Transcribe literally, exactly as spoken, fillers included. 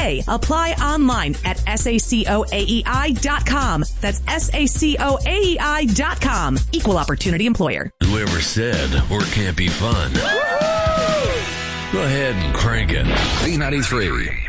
today. Apply online at sacoaei dot com. That's sacoaei dot com. Equal opportunity employer. Whoever said work can't be fun? Go ahead and crank it. B ninety-three.